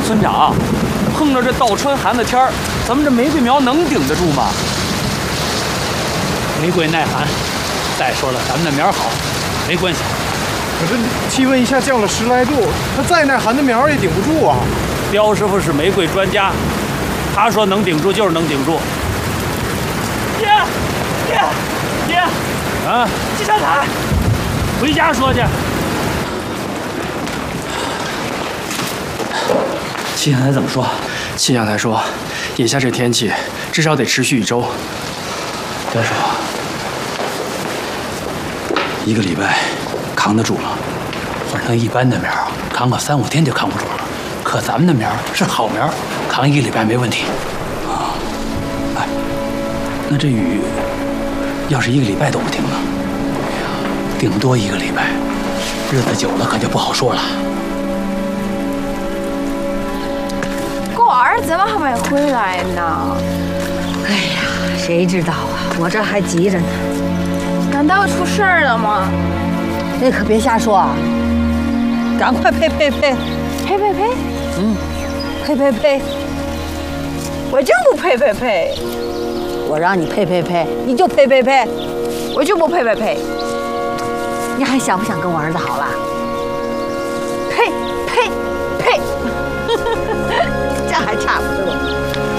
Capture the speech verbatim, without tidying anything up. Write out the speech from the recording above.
村长，碰着这倒春寒的天儿，咱们这玫瑰苗能顶得住吗？ 玫瑰耐寒，再说了，咱们的苗好，没关系。 可是气温一下降了十来度，它再耐寒的苗也顶不住啊。 彪师傅是玫瑰专家，他说能顶住就是能顶住。 爹，爹，爹， 啊， 季善才， 回家说去。 气象台怎么说？气象台说，眼下这天气至少得持续一周。别说，一个礼拜扛得住了。 换成一般的苗，扛个三五天就扛不住了。可咱们的苗是好苗，扛一个礼拜没问题。 啊，哎，那这雨要是一个礼拜都不停呢？ 哎呀，顶多一个礼拜，日子久了可就不好说了。 我儿怎么还没回来呢？ 哎呀，谁知道啊？我这还急着呢。 难道出事儿了吗？ 那可别瞎说啊！赶快呸呸呸！ 呸呸呸！ 嗯，呸呸呸！ 我就不呸呸呸！ 我让你呸呸呸，你就呸呸呸！ 我就不呸呸呸！ 你还想不想跟我儿子好了？ 呸呸呸！ 这还差不多。